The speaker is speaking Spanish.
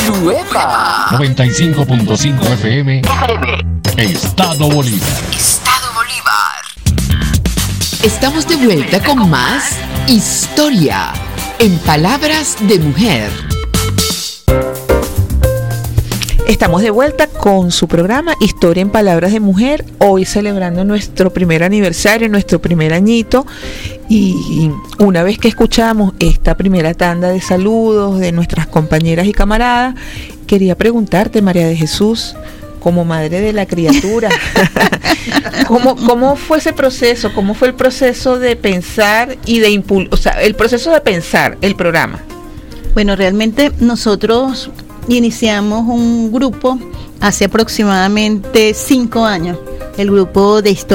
Nueva 95.5 FM. Estado Bolívar. Estado Bolívar. Estamos de vuelta con más Historia en Palabras de Mujer. Estamos de vuelta con su programa Historia en Palabras de Mujer, hoy celebrando nuestro primer aniversario, nuestro primer añito, y una vez que escuchamos esta primera tanda de saludos de nuestras compañeras y camaradas, quería preguntarte, María de Jesús, como madre de la criatura, ¿cómo fue ese proceso? ¿Cómo fue el proceso de pensar y de el proceso de pensar el programa? Bueno, realmente nosotros iniciamos un grupo hace aproximadamente 5 años, el grupo de Historia